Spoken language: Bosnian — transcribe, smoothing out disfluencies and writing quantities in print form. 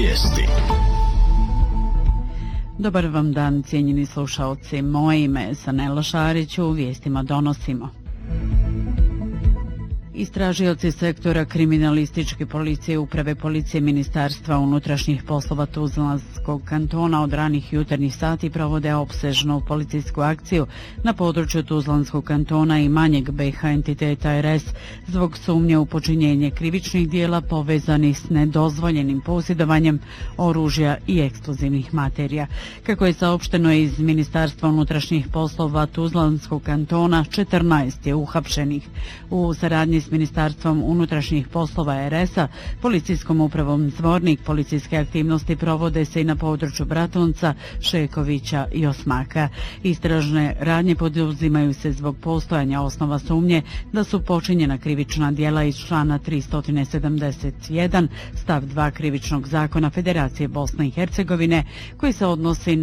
Vijesti. Dobar vam dan, cijenjeni slušaoci. Moje ime je Sanela Šarić, u vijestima donosimo. Istražioci sektora kriminalističke policije Uprave policije Ministarstva unutrašnjih poslova Tuzlanskog kantona od ranih jutarnjih sati provode opsežnu policijsku akciju na području Tuzlanskog kantona i manjeg BiH entiteta RS zbog sumnje u počinjenje krivičnih dijela povezanih s nedozvoljenim posjedovanjem oružja i eksplozivnih materija. Kako je saopšteno iz Ministarstva unutrašnjih poslova Tuzlanskog kantona, 14 je uhapšenih. U saradnji s Ministarstvom unutrašnjih poslova RS-a, policijskom upravom Zvornik, policijske aktivnosti provode se i na području Bratunca, Šekovića i Osmaka. Istražne radnje poduzimaju se zbog postojanja osnova sumnje da su počinjena krivična djela iz člana 371 stav 2 Krivičnog zakona Federacije Bosne i Hercegovine koji se odnosi